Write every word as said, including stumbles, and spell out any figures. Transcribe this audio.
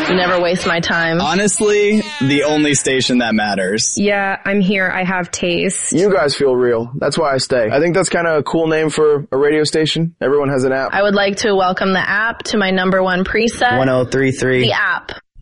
You never waste my time. Honestly, the only station that matters. Yeah, I'm here. I have taste. You guys feel real. That's why I stay. I think that's kind of a cool name for a radio station. Everyone has an app. I would like to welcome the app to my number one preset. one oh three point three The app.